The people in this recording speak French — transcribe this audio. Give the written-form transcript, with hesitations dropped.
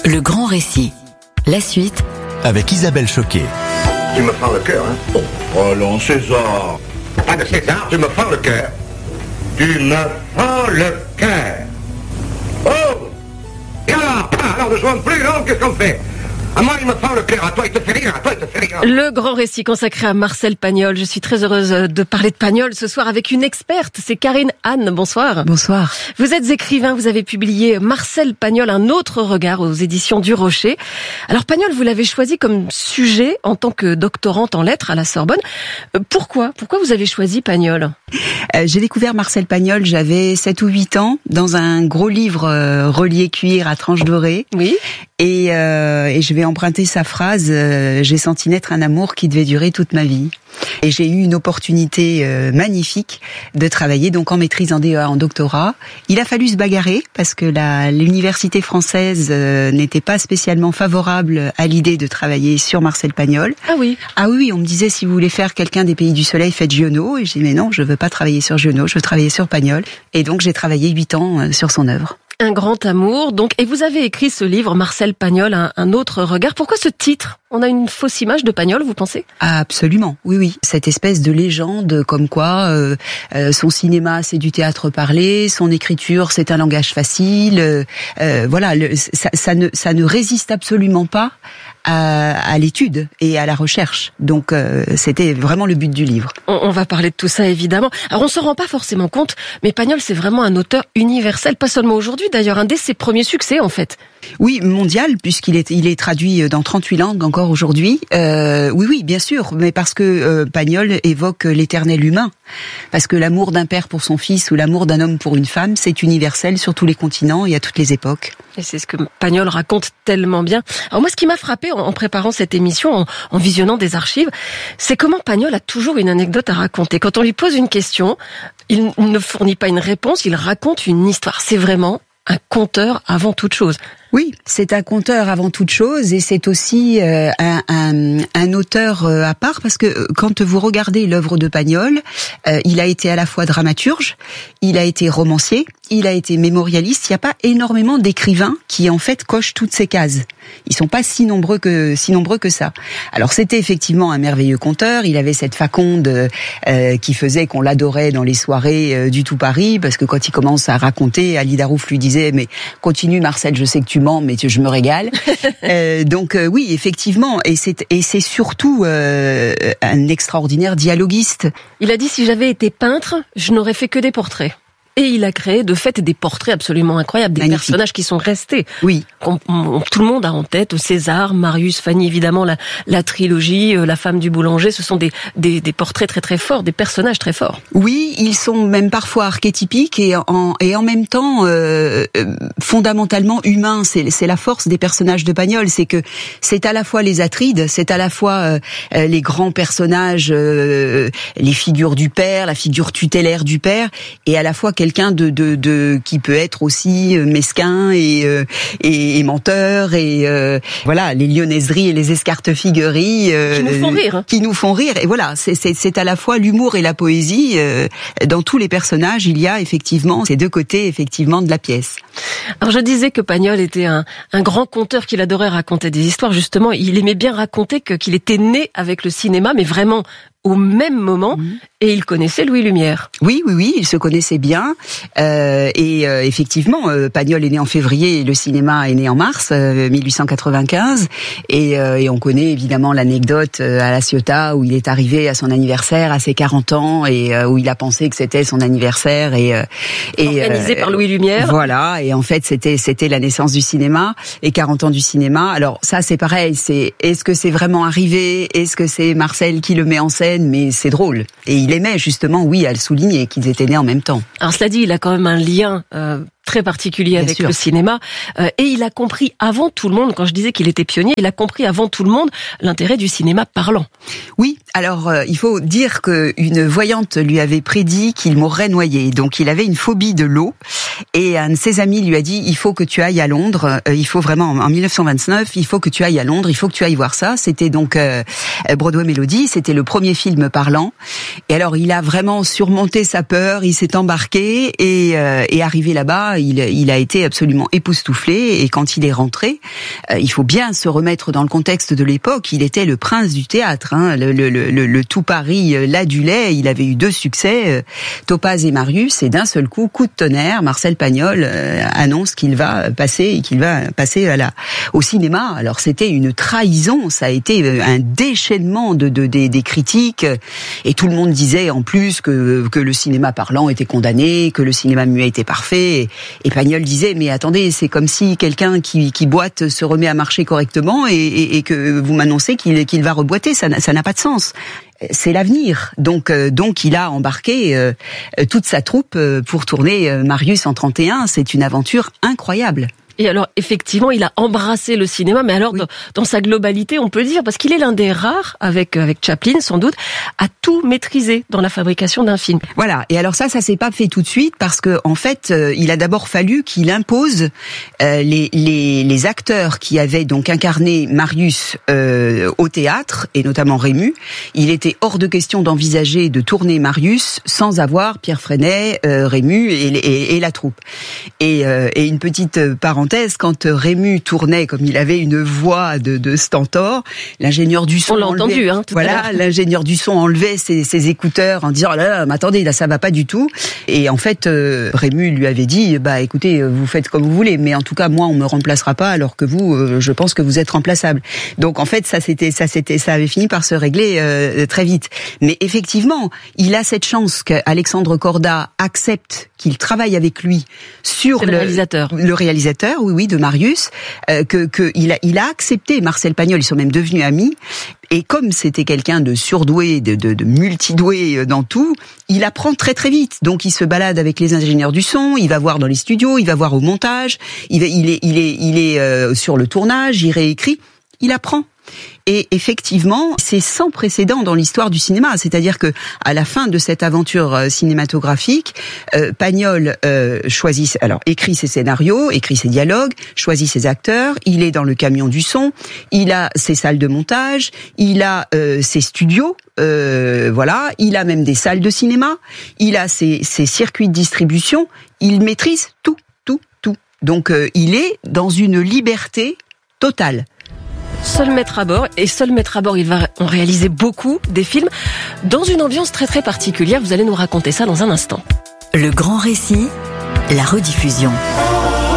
Le grand récit. La suite avec Isabelle Choquet. Tu me fends le cœur, hein? Oh, allons, César. Pas de César, tu me fends le cœur. Tu me fends le cœur. Oh! Et alors ne jouons plus, non? Qu'est-ce qu'on fait? À moi, il me fend le cœur. À toi, il te fait rire. À toi, il te fait rire. Le grand récit consacré à Marcel Pagnol. Je suis très heureuse de parler de Pagnol ce soir avec une experte. C'est Karine Anne. Bonsoir. Bonsoir. Vous êtes écrivain. Vous avez publié Marcel Pagnol, un autre regard aux éditions du Rocher. Alors, Pagnol, vous l'avez choisi comme sujet en tant que doctorante en lettres à la Sorbonne. Pourquoi vous avez choisi Pagnol? J'ai découvert Marcel Pagnol, j'avais 7 ou 8 ans, dans un gros livre relié cuir à tranche dorée. Oui. Et je vais emprunter sa phrase, j'ai senti naître un amour qui devait durer toute ma vie. Et j'ai eu une opportunité magnifique de travailler donc en maîtrise, en DEA, en doctorat. Il a fallu se bagarrer parce que l'université française n'était pas spécialement favorable à l'idée de travailler sur Marcel Pagnol. Ah oui. Ah oui, on me disait si vous voulez faire quelqu'un des Pays du Soleil, faites Giono. Et j'ai dit mais non, je veux pas travailler sur Giono, je veux travailler sur Pagnol. Et donc j'ai travaillé 8 ans sur son œuvre. Un grand amour, donc. Et vous avez écrit ce livre, Marcel Pagnol, un autre regard. Pourquoi ce titre? On a une fausse image de Pagnol, vous pensez? Absolument, oui. Cette espèce de légende comme quoi son cinéma c'est du théâtre parlé, son écriture c'est un langage facile. Voilà, ça ne résiste absolument pas à l'étude et à la recherche. Donc c'était vraiment le but du livre. On va parler de tout ça évidemment. Alors on s'en rend pas forcément compte, mais Pagnol c'est vraiment un auteur universel, pas seulement aujourd'hui d'ailleurs, un de ses premiers succès en fait. Oui, mondial, puisqu'il est traduit dans 38 langues encore aujourd'hui. Oui, bien sûr, mais parce que Pagnol évoque l'éternel humain. Parce que l'amour d'un père pour son fils ou l'amour d'un homme pour une femme, c'est universel sur tous les continents et à toutes les époques. Et c'est ce que Pagnol raconte tellement bien. Alors moi, ce qui m'a frappé en préparant cette émission, en visionnant des archives, c'est comment Pagnol a toujours une anecdote à raconter. Quand on lui pose une question, il ne fournit pas une réponse, il raconte une histoire. C'est vraiment un conteur avant toute chose. Oui, c'est un conteur avant toute chose et c'est aussi un auteur à part parce que quand vous regardez l'œuvre de Pagnol, il a été à la fois dramaturge, il a été romancier, il a été mémorialiste. Il n'y a pas énormément d'écrivains qui en fait cochent toutes ces cases. Ils sont pas si nombreux que ça. Alors c'était effectivement un merveilleux conteur. Il avait cette faconde qui faisait qu'on l'adorait dans les soirées du tout Paris parce que quand il commence à raconter, Ali Darouf lui disait mais continue Marcel, je sais que tu mens mais je me régale. Donc oui, effectivement, et c'est surtout un extraordinaire dialoguiste. Il a dit si j'avais été peintre, je n'aurais fait que des portraits. Et il a créé de fait des portraits absolument incroyables, des magnifique. Personnages qui sont restés. Oui. Tout le monde a en tête César, Marius, Fanny, évidemment la trilogie, la femme du boulanger. Ce sont des portraits très très forts, des personnages très forts. Oui, ils sont même parfois archétypiques et en même temps fondamentalement humains. C'est la force des personnages de Pagnol, c'est que c'est à la fois les Atrides, c'est à la fois les grands personnages, les figures du père, la figure tutélaire du père, et à la fois quelqu'un qui peut être aussi mesquin et menteur et voilà, les lyonnaiseries et les escartefigueries qui nous font rire. Et voilà, c'est à la fois l'humour et la poésie. Dans tous les personnages, il y a effectivement ces deux côtés effectivement de la pièce. Alors je disais que Pagnol était un grand conteur, qu'il adorait raconter des histoires. Justement, il aimait bien raconter qu'il était né avec le cinéma, mais vraiment au même moment, et il connaissait Louis Lumière. Oui, il se connaissait bien, et effectivement, Pagnol est né en février et le cinéma est né en mars 1895, et on connaît évidemment l'anecdote à La Ciotat où il est arrivé à son anniversaire à ses 40 ans et où il a pensé que c'était son anniversaire et organisé par Louis Lumière. Voilà, et en fait c'était la naissance du cinéma et 40 ans du cinéma. Alors ça c'est pareil, est-ce que c'est vraiment arrivé? Est-ce que c'est Marcel qui le met en scène? Mais c'est drôle. Et il aimait justement, oui, à le souligner, qu'ils étaient nés en même temps. Alors cela dit, il a quand même un lien très particulier avec le cinéma, et il a compris avant tout le monde, quand je disais qu'il était pionnier, il a compris avant tout le monde l'intérêt du cinéma parlant. Oui, alors il faut dire qu'une voyante lui avait prédit qu'il mourrait noyé, donc il avait une phobie de l'eau, et un de ses amis lui a dit il faut que tu ailles à Londres, il faut vraiment, en 1929, il faut que tu ailles à Londres, il faut que tu ailles voir ça. C'était donc Broadway Melody, c'était le premier film parlant, et alors il a vraiment surmonté sa peur, il s'est embarqué, et arrivé là-bas, il a été absolument époustouflé. Et quand il est rentré, il faut bien se remettre dans le contexte de l'époque. Il était le prince du théâtre, hein. Le tout Paris l'adulait. Il avait eu 2 succès, Topaz et Marius, et d'un seul coup de tonnerre, Marcel Pagnol annonce qu'il va passer au cinéma. Alors c'était une trahison, ça a été un déchaînement des critiques, et tout le monde disait en plus que le cinéma parlant était condamné, que le cinéma muet était parfait, et Pagnol disait mais attendez, c'est comme si quelqu'un qui boite se remet à marcher correctement et que vous m'annoncez qu'il va reboîter, ça n'a pas de sens. C'est l'avenir. Donc il a embarqué toute sa troupe pour tourner Marius en 31. C'est une aventure incroyable. Et alors, effectivement, il a embrassé le cinéma, mais alors, oui, dans sa globalité, on peut dire, parce qu'il est l'un des rares, avec Chaplin, sans doute, à tout maîtriser dans la fabrication d'un film. Voilà. Et alors ça s'est pas fait tout de suite, parce que, en fait, il a d'abord fallu qu'il impose les acteurs qui avaient donc incarné Marius au théâtre, et notamment Rému. Il était hors de question d'envisager de tourner Marius sans avoir Pierre Freinet, Rému et la troupe. Et une petite parenthèse, quand Rému tournait, comme il avait une voix de stentor, l'ingénieur du son l'ingénieur du son enlevait ses écouteurs en disant là, mais attendez, là ça va pas du tout. Et en fait, Rému lui avait dit écoutez, vous faites comme vous voulez, mais en tout cas moi on me remplacera pas, alors que vous, je pense que vous êtes remplaçable. Donc en fait ça avait fini par se régler très vite. Mais effectivement, il a cette chance qu'Alexandre Corda accepte qu'il travaille avec lui sur le réalisateur, oui, de Marius, il a accepté Marcel Pagnol, ils sont même devenus amis, et comme c'était quelqu'un de surdoué, de multidoué dans tout, il apprend très très vite. Donc il se balade avec les ingénieurs du son, il va voir dans les studios, il va voir au montage, il est sur le tournage, il réécrit, il apprend. Et effectivement, c'est sans précédent dans l'histoire du cinéma. C'est-à-dire que à la fin de cette aventure cinématographique, Pagnol écrit ses scénarios, écrit ses dialogues, choisit ses acteurs. Il est dans le camion du son. Il a ses salles de montage. Il a ses studios. Il a même des salles de cinéma. Il a ses circuits de distribution. Il maîtrise tout. Donc il est dans une liberté totale. Seul maître à bord, il va en réaliser beaucoup des films dans une ambiance très très particulière. Vous allez nous raconter ça dans un instant. Le grand récit, la rediffusion.